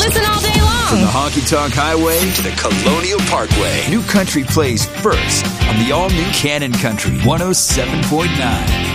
Listen all day long. From the Honky Tonk Highway to the Colonial Parkway, New Country plays first on the all-new Cannon Country 107.9.